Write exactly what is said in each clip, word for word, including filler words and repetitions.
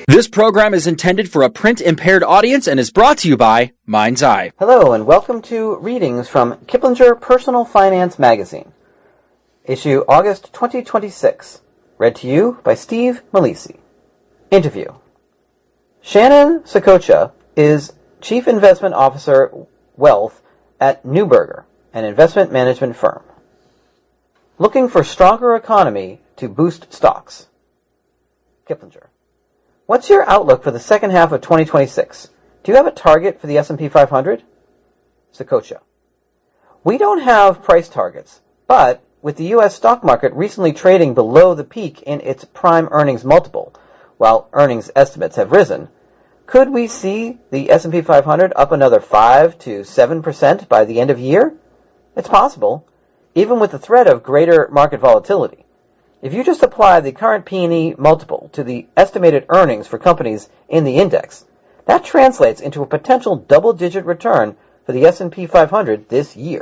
This program is intended for a print-impaired audience and is brought to you by Mind's Eye. Hello, and welcome to readings from Kiplinger Personal Finance Magazine, issue August twenty twenty-six, read to you by Steve Malisi. Interview. Shannon Sokocha is Chief Investment Officer Wealth at Neuberger, an investment management firm. Looking for stronger economy to boost stocks. Kiplinger. What's your outlook for the second half of twenty twenty-six? Do you have a target for the S and P five hundred? Sokocha. We don't have price targets, but with the U S stock market recently trading below the peak in its prime earnings multiple, while earnings estimates have risen, could we see the S and P five hundred up another five to seven percent by the end of year? It's possible, even with the threat of greater market volatility. If you just apply the current P and E multiple to the estimated earnings for companies in the index, that translates into a potential double-digit return for the S and P five hundred this year.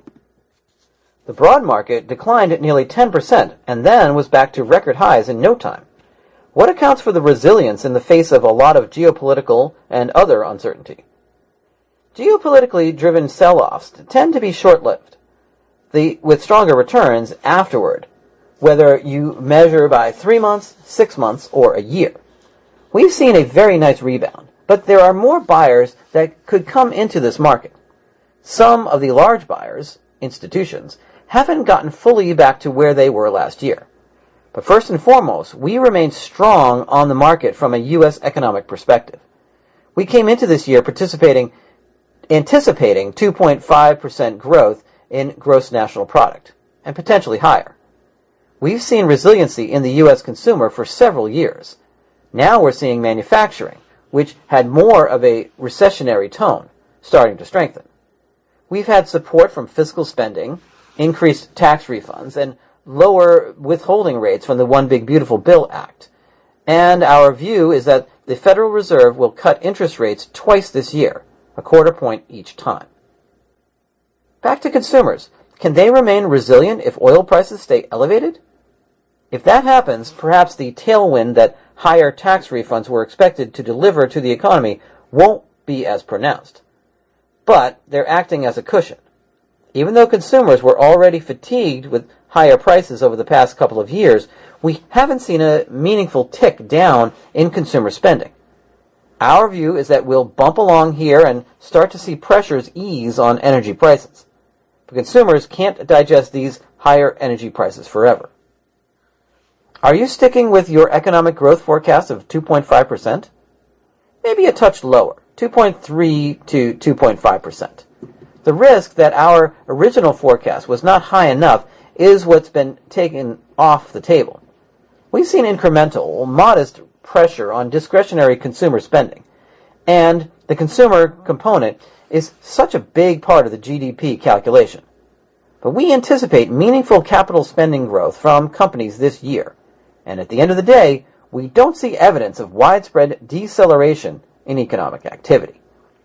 The broad market declined at nearly ten percent and then was back to record highs in no time. What accounts for the resilience in the face of a lot of geopolitical and other uncertainty? Geopolitically driven sell-offs tend to be short-lived, the, with stronger returns afterward, whether you measure by three months, six months, or a year. We've seen a very nice rebound, but there are more buyers that could come into this market. Some of the large buyers, institutions, haven't gotten fully back to where they were last year. But first and foremost, we remain strong on the market from a U S economic perspective. We came into this year participating, anticipating two point five percent growth in gross national product, and potentially higher. We've seen resiliency in the U S consumer for several years. Now we're seeing manufacturing, which had more of a recessionary tone, starting to strengthen. We've had support from fiscal spending, increased tax refunds, and lower withholding rates from the One Big Beautiful Bill Act. And our view is that the Federal Reserve will cut interest rates twice this year, a quarter point each time. Back to consumers. Can they remain resilient if oil prices stay elevated? If that happens, perhaps the tailwind that higher tax refunds were expected to deliver to the economy won't be as pronounced. But they're acting as a cushion. Even though consumers were already fatigued with higher prices over the past couple of years, we haven't seen a meaningful tick down in consumer spending. Our view is that we'll bump along here and start to see pressures ease on energy prices. But consumers can't digest these higher energy prices forever. Are you sticking with your economic growth forecast of two point five percent? Maybe a touch lower, two point three to two point five percent. The risk that our original forecast was not high enough is what's been taken off the table. We've seen incremental, modest pressure on discretionary consumer spending, and the consumer component is such a big part of the G D P calculation. But we anticipate meaningful capital spending growth from companies this year, and at the end of the day, we don't see evidence of widespread deceleration in economic activity.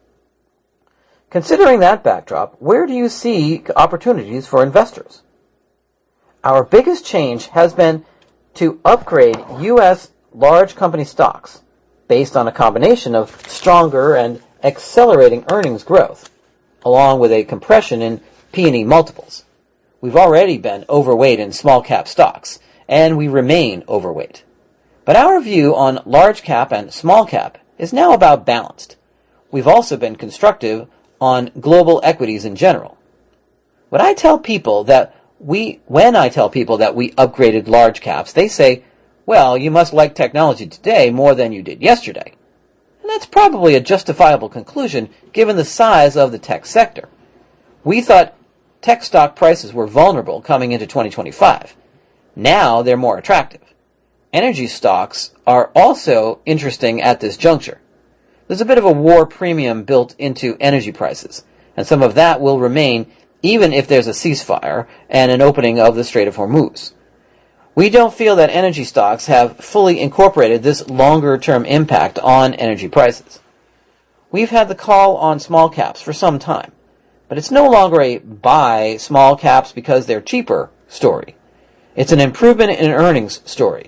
Considering that backdrop, where do you see opportunities for investors? Our biggest change has been to upgrade U S large company stocks based on a combination of stronger and accelerating earnings growth, along with a compression in P and E multiples. We've already been overweight in small cap stocks, and we remain overweight. But our view on large cap and small cap is now about balanced. We've also been constructive on global equities in general. When I tell people that we, when I tell people that we upgraded large caps, they say, well, you must like technology today more than you did yesterday. And that's probably a justifiable conclusion given the size of the tech sector. We thought tech stock prices were vulnerable coming into twenty twenty-five. Now they're more attractive. Energy stocks are also interesting at this juncture. There's a bit of a war premium built into energy prices, and some of that will remain even if there's a ceasefire and an opening of the Strait of Hormuz. We don't feel that energy stocks have fully incorporated this longer-term impact on energy prices. We've had the call on small caps for some time, but it's no longer a buy small caps because they're cheaper story. It's an improvement in earnings story,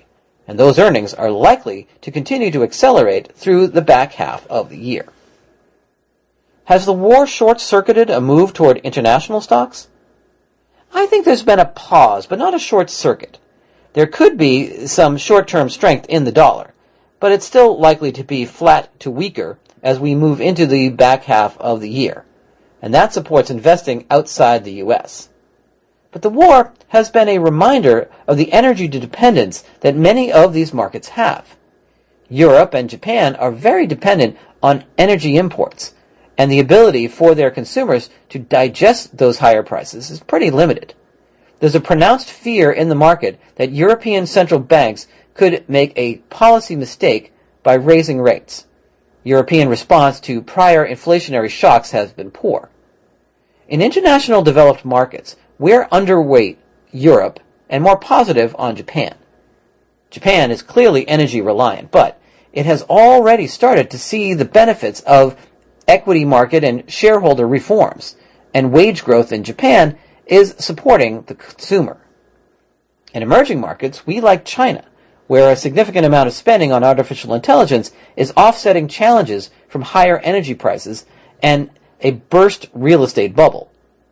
and those earnings are likely to continue to accelerate through the back half of the year. Has the war short-circuited a move toward international stocks? I think there's been a pause, but not a short circuit. There could be some short-term strength in the dollar, but it's still likely to be flat to weaker as we move into the back half of the year, and that supports investing outside the U S. But the war has been a reminder of the energy dependence that many of these markets have. Europe and Japan are very dependent on energy imports, and the ability for their consumers to digest those higher prices is pretty limited. There's a pronounced fear in the market that European central banks could make a policy mistake by raising rates. European response to prior inflationary shocks has been poor. In international developed markets, we're underweight Europe and more positive on Japan. Japan is clearly energy reliant, but it has already started to see the benefits of equity market and shareholder reforms, and wage growth in Japan is supporting the consumer. In emerging markets, we like China, where a significant amount of spending on artificial intelligence is offsetting challenges from higher energy prices and a burst real estate bubble.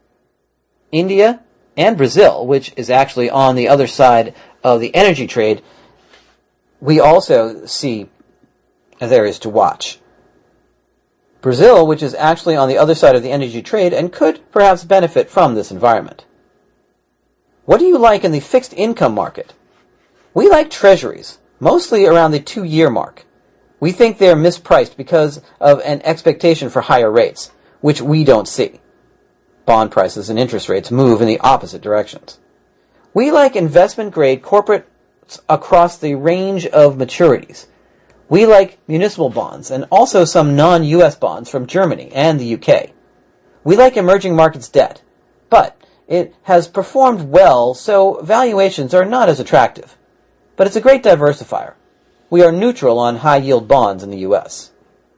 India and Brazil, which is actually on the other side of the energy trade, we also see as areas to watch. Brazil, which is actually on the other side of the energy trade and could perhaps benefit from this environment. What do you like in the fixed income market? We like treasuries, mostly around the two-year mark. We think they're mispriced because of an expectation for higher rates, which we don't see. Bond prices and interest rates move in the opposite directions. We like investment-grade corporates across the range of maturities. We like municipal bonds and also some non-U S bonds from Germany and the U K. We like emerging markets debt, but it has performed well, so valuations are not as attractive. But it's a great diversifier. We are neutral on high-yield bonds in the U S.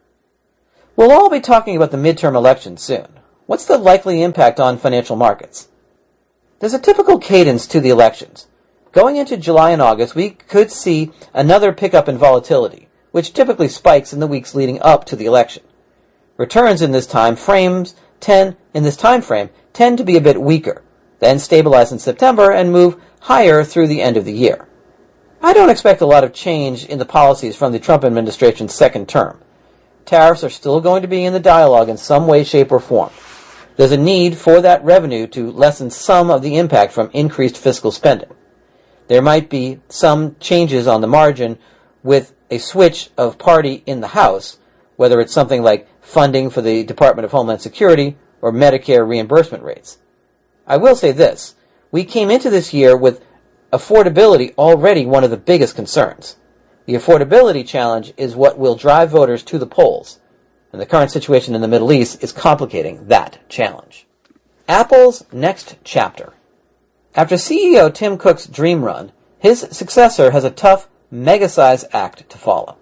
We'll all be talking about the midterm elections soon. What's the likely impact on financial markets? There's a typical cadence to the elections. Going into July and August, we could see another pickup in volatility, which typically spikes in the weeks leading up to the election. Returns in this time frames tend in this time frame tend to be a bit weaker, then stabilize in September and move higher through the end of the year. I don't expect a lot of change in the policies from the Trump administration's second term. Tariffs are still going to be in the dialogue in some way, shape, or form. There's a need for that revenue to lessen some of the impact from increased fiscal spending. There might be some changes on the margin with a switch of party in the House, whether it's something like funding for the Department of Homeland Security or Medicare reimbursement rates. I will say this. We came into this year with affordability already one of the biggest concerns. The affordability challenge is what will drive voters to the polls, and the current situation in the Middle East is complicating that challenge. Apple's next chapter. After C E O Tim Cook's dream run, his successor has a tough, mega-size act to follow.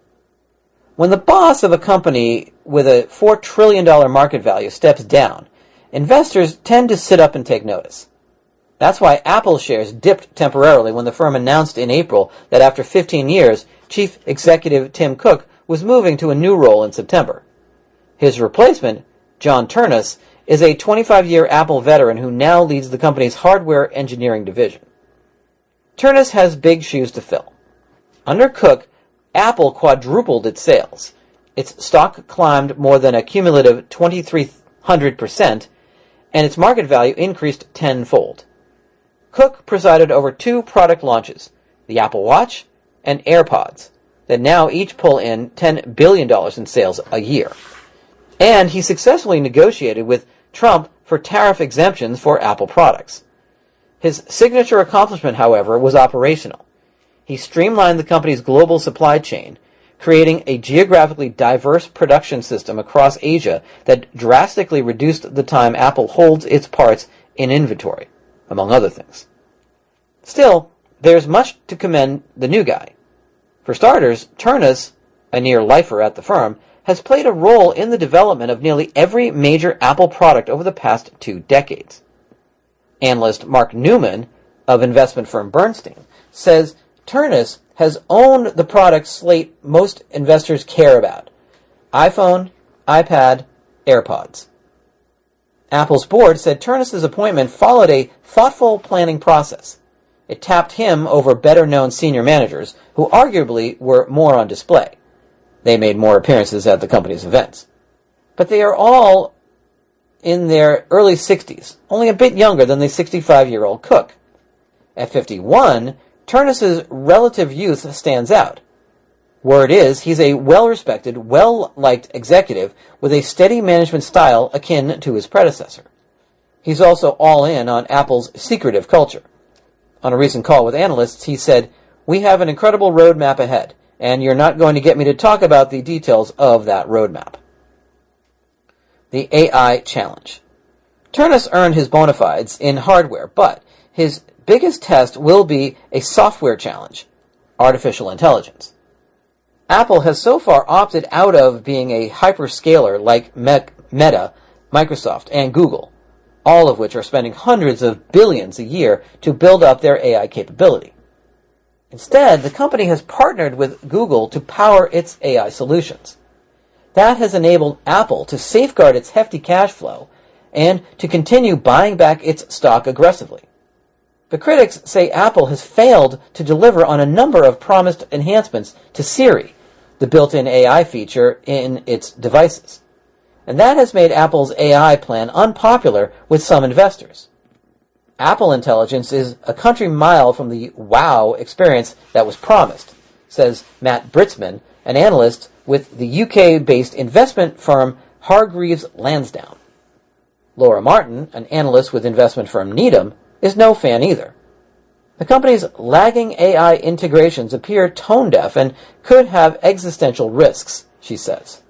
When the boss of a company with a four trillion dollars market value steps down, investors tend to sit up and take notice. That's why Apple shares dipped temporarily when the firm announced in April that after fifteen years, Chief Executive Tim Cook was moving to a new role in September. His replacement, John Ternus, is a twenty-five-year Apple veteran who now leads the company's hardware engineering division. Ternus has big shoes to fill. Under Cook, Apple quadrupled its sales. Its stock climbed more than a cumulative twenty-three hundred percent, and its market value increased tenfold. Cook presided over two product launches, the Apple Watch and AirPods, that now each pull in ten billion dollars in sales a year. And he successfully negotiated with Trump for tariff exemptions for Apple products. His signature accomplishment, however, was operational. He streamlined the company's global supply chain, creating a geographically diverse production system across Asia that drastically reduced the time Apple holds its parts in inventory, among other things. Still, there's much to commend the new guy. For starters, Ternus, a near-lifer at the firm, has played a role in the development of nearly every major Apple product over the past two decades. Analyst Mark Newman, of investment firm Bernstein, says Ternus has owned the product slate most investors care about: iPhone, iPad, AirPods. Apple's board said Ternus's appointment followed a thoughtful planning process. It tapped him over better-known senior managers who arguably were more on display. They made more appearances at the company's events. But they are all in their early sixties, only a bit younger than the sixty-five-year-old Cook. At fifty-one, Ternus's relative youth stands out. Word is, he's a well-respected, well-liked executive with a steady management style akin to his predecessor. He's also all in on Apple's secretive culture. On a recent call with analysts, he said, "We have an incredible roadmap ahead, and you're not going to get me to talk about the details of that roadmap." The A I challenge. Ternus earned his bona fides in hardware, but his biggest test will be a software challenge: artificial intelligence. Apple has so far opted out of being a hyperscaler like Meta, Microsoft, and Google, all of which are spending hundreds of billions a year to build up their A I capability. Instead, the company has partnered with Google to power its A I solutions. That has enabled Apple to safeguard its hefty cash flow and to continue buying back its stock aggressively. But critics say Apple has failed to deliver on a number of promised enhancements to Siri, the built-in A I feature in its devices. And that has made Apple's A I plan unpopular with some investors. Apple Intelligence is a country mile from the wow experience that was promised, says Matt Britzman, an analyst with the U K-based investment firm Hargreaves Lansdown. Laura Martin, an analyst with investment firm Needham, is no fan either. The company's lagging A I integrations appear tone-deaf and could have existential risks, she says.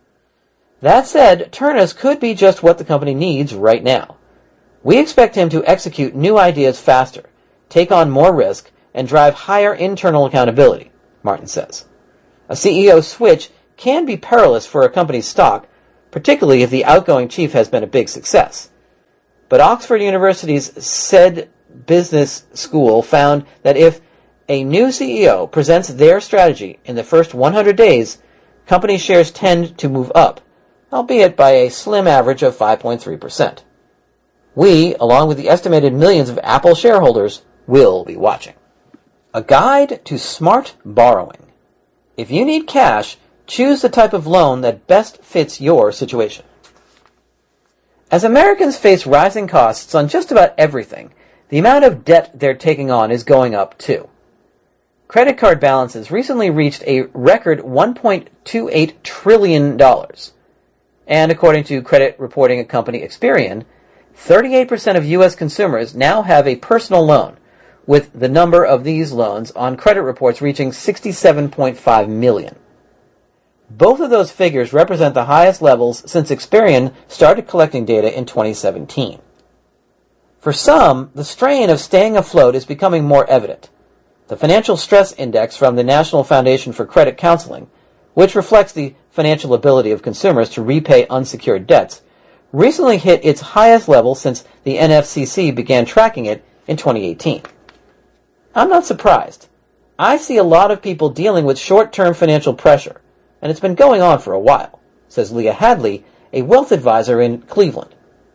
That said, Ternus could be just what the company needs right now. We expect him to execute new ideas faster, take on more risk, and drive higher internal accountability, Martin says. A C E O switch can be perilous for a company's stock, particularly if the outgoing chief has been a big success. But Oxford University's said business school found that if a new C E O presents their strategy in the first one hundred days, company shares tend to move up, albeit by a slim average of five point three percent. We, along with the estimated millions of Apple shareholders, will be watching. A guide to smart borrowing. If you need cash, choose the type of loan that best fits your situation. As Americans face rising costs on just about everything, the amount of debt they're taking on is going up too. Credit card balances recently reached a record one point two eight trillion dollars. And according to credit reporting company Experian, thirty-eight percent of U S consumers now have a personal loan, with the number of these loans on credit reports reaching sixty-seven point five million. Both of those figures represent the highest levels since Experian started collecting data in twenty seventeen. For some, the strain of staying afloat is becoming more evident. The Financial Stress Index from the National Foundation for Credit Counseling, which reflects the financial ability of consumers to repay unsecured debts, recently hit its highest level since the N F C C began tracking it in twenty eighteen. I'm not surprised. I see a lot of people dealing with short-term financial pressure, and it's been going on for a while, says Leah Hadley, a wealth advisor in Cleveland.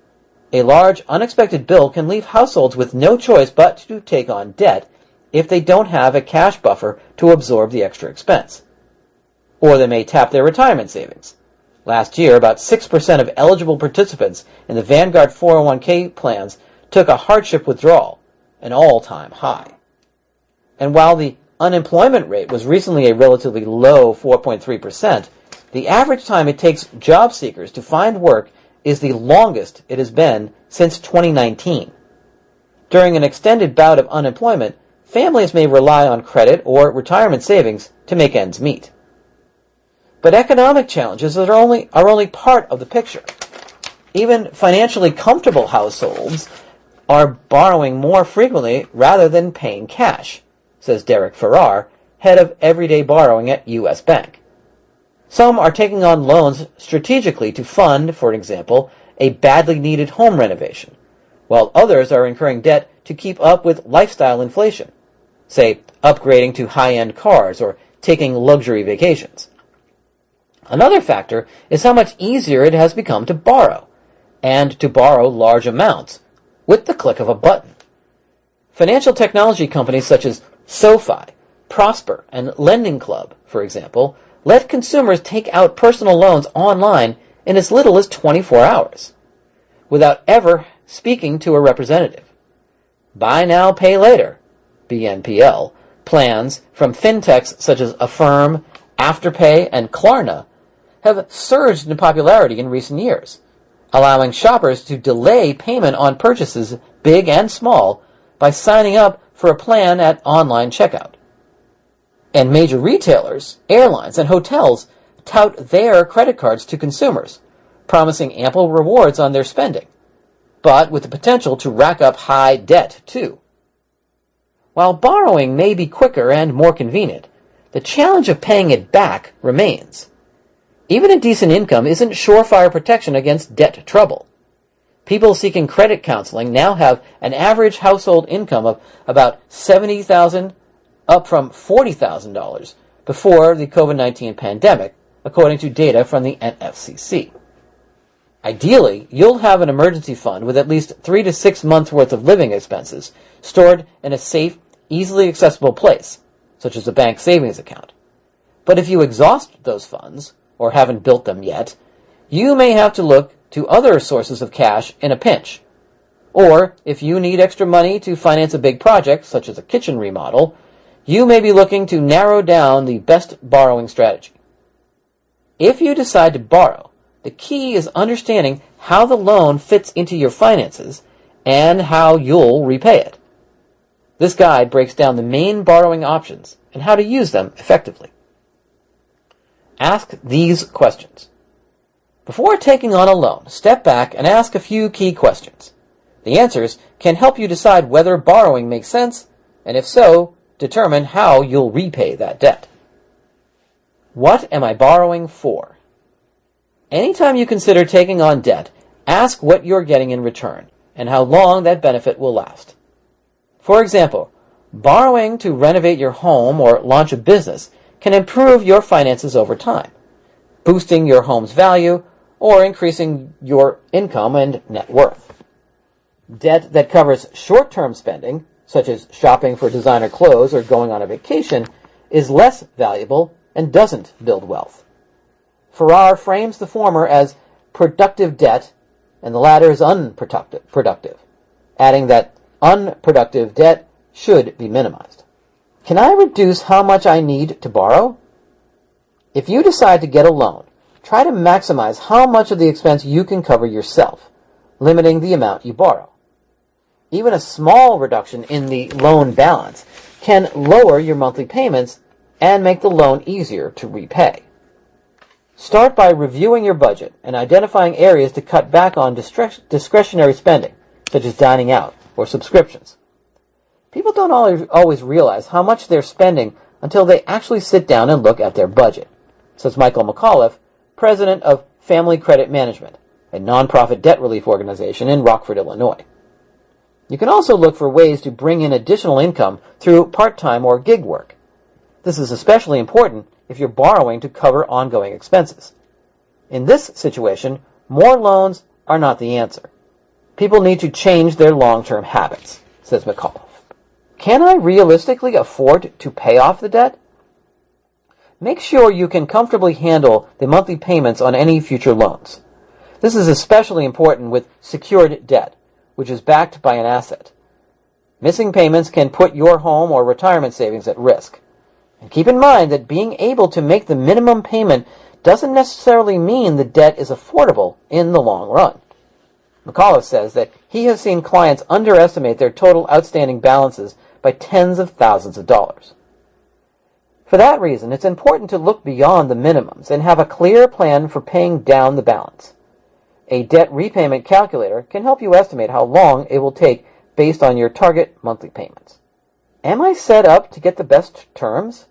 A large, unexpected bill can leave households with no choice but to take on debt if they don't have a cash buffer to absorb the extra expense. Or they may tap their retirement savings. Last year, about six percent of eligible participants in the Vanguard four oh one k plans took a hardship withdrawal, an all-time high. And while the unemployment rate was recently a relatively low four point three percent, the average time it takes job seekers to find work is the longest it has been since twenty nineteen. During an extended bout of unemployment, families may rely on credit or retirement savings to make ends meet. But economic challenges are only, are only part of the picture. Even financially comfortable households are borrowing more frequently rather than paying cash, says Derek Farrar, head of everyday borrowing at U S Bank. Some are taking on loans strategically to fund, for example, a badly needed home renovation, while others are incurring debt to keep up with lifestyle inflation, say upgrading to high-end cars or taking luxury vacations. Another factor is how much easier it has become to borrow, and to borrow large amounts, with the click of a button. Financial technology companies such as SoFi, Prosper, and Lending Club, for example, let consumers take out personal loans online in as little as twenty-four hours, without ever speaking to a representative. Buy now, pay later, B N P L, plans from fintechs such as Affirm, Afterpay, and Klarna have surged in popularity in recent years, allowing shoppers to delay payment on purchases big and small by signing up for a plan at online checkout. And major retailers, airlines, and hotels tout their credit cards to consumers, promising ample rewards on their spending, but with the potential to rack up high debt, too. While borrowing may be quicker and more convenient, the challenge of paying it back remains. Even a decent income isn't surefire protection against debt trouble. People seeking credit counseling now have an average household income of about seventy thousand dollars, up from forty thousand dollars before the COVID nineteen pandemic, according to data from the N F C C. Ideally, you'll have an emergency fund with at least three to six months' worth of living expenses stored in a safe, easily accessible place, such as a bank savings account. But if you exhaust those funds, or haven't built them yet, you may have to look to other sources of cash in a pinch. Or, if you need extra money to finance a big project, such as a kitchen remodel, you may be looking to narrow down the best borrowing strategy. If you decide to borrow, the key is understanding how the loan fits into your finances and how you'll repay it. This guide breaks down the main borrowing options and how to use them effectively. Ask these questions. Before taking on a loan, step back and ask a few key questions. The answers can help you decide whether borrowing makes sense, and if so, determine how you'll repay that debt. What am I borrowing for? Anytime you consider taking on debt, ask what you're getting in return and how long that benefit will last. For example, borrowing to renovate your home or launch a business can improve your finances over time, boosting your home's value or increasing your income and net worth. Debt that covers short-term spending, such as shopping for designer clothes or going on a vacation, is less valuable and doesn't build wealth. Farrar frames the former as productive debt, and the latter as unproductive, productive, adding that unproductive debt should be minimized. Can I reduce how much I need to borrow? If you decide to get a loan, try to maximize how much of the expense you can cover yourself, limiting the amount you borrow. Even a small reduction in the loan balance can lower your monthly payments and make the loan easier to repay. Start by reviewing your budget and identifying areas to cut back on distre- discretionary spending, such as dining out or subscriptions. People don't always, always realize how much they're spending until they actually sit down and look at their budget, says Michael McAuliffe, president of Family Credit Management, a nonprofit debt relief organization in Rockford, Illinois. You can also look for ways to bring in additional income through part-time or gig work. This is especially important if you're borrowing to cover ongoing expenses. In this situation, more loans are not the answer. People need to change their long-term habits, says McAuliffe. Can I realistically afford to pay off the debt? Make sure you can comfortably handle the monthly payments on any future loans. This is especially important with secured debt, which is backed by an asset. Missing payments can put your home or retirement savings at risk. And keep in mind that being able to make the minimum payment doesn't necessarily mean the debt is affordable in the long run. McAuliffe says that he has seen clients underestimate their total outstanding balances by tens of thousands of dollars. For that reason, it's important to look beyond the minimums and have a clear plan for paying down the balance. A debt repayment calculator can help you estimate how long it will take based on your target monthly payments. Am I set up to get the best terms?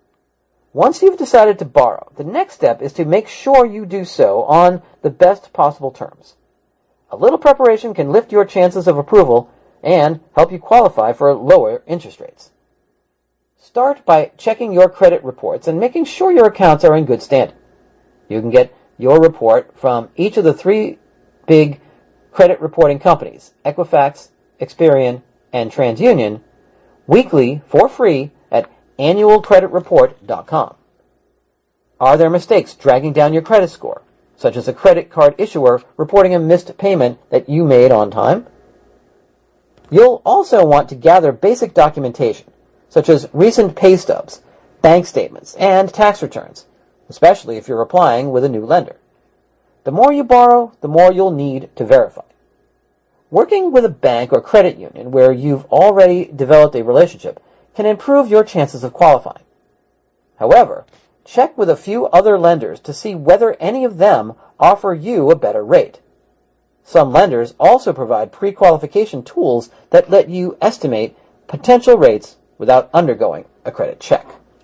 Once you've decided to borrow, the next step is to make sure you do so on the best possible terms. A little preparation can lift your chances of approval and help you qualify for lower interest rates. Start by checking your credit reports and making sure your accounts are in good standing. You can get your report from each of the three big credit reporting companies, Equifax, Experian, and TransUnion, weekly for free at annual credit report dot com. Are there mistakes dragging down your credit score, such as a credit card issuer reporting a missed payment that you made on time? You'll also want to gather basic documentation, such as recent pay stubs, bank statements, and tax returns, especially if you're applying with a new lender. The more you borrow, the more you'll need to verify. Working with a bank or credit union where you've already developed a relationship can improve your chances of qualifying. However, check with a few other lenders to see whether any of them offer you a better rate. Some lenders also provide pre-qualification tools that let you estimate potential rates without undergoing a credit check.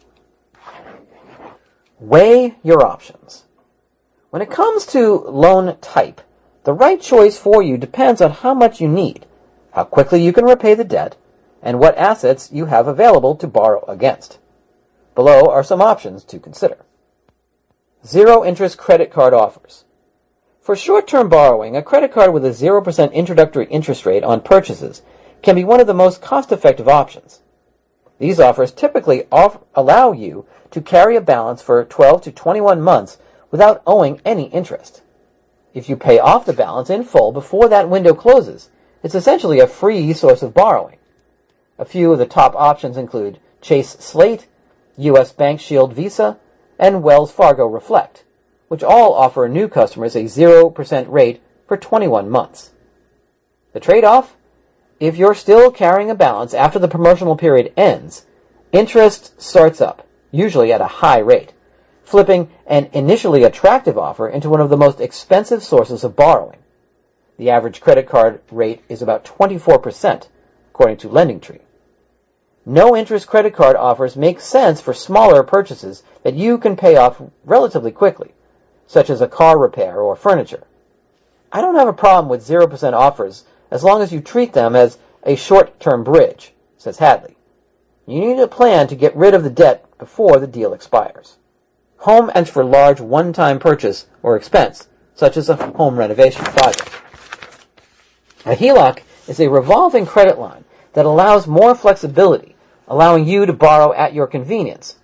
Weigh your options. When it comes to loan type, the right choice for you depends on how much you need, how quickly you can repay the debt, and what assets you have available to borrow against. Below are some options to consider. Zero-interest credit card offers. For short-term borrowing, a credit card with a zero percent introductory interest rate on purchases can be one of the most cost-effective options. These offers typically off- allow you to carry a balance for twelve to twenty-one months without owing any interest. If you pay off the balance in full before that window closes, it's essentially a free source of borrowing. A few of the top options include Chase Slate, U S Bank Shield Visa, and Wells Fargo Reflect, which all offer new customers a zero percent rate for twenty-one months. The trade-off? If you're still carrying a balance after the promotional period ends, interest starts up, usually at a high rate, flipping an initially attractive offer into one of the most expensive sources of borrowing. The average credit card rate is about twenty-four percent, according to LendingTree. No-interest credit card offers make sense for smaller purchases that you can pay off relatively quickly, such as a car repair or furniture. I don't have a problem with zero percent offers as long as you treat them as a short-term bridge, says Hadley. You need a plan to get rid of the debt before the deal expires. Home and for large one-time purchase or expense, such as a home renovation project. A H E L O C is a revolving credit line that allows more flexibility, allowing you to borrow at your convenience,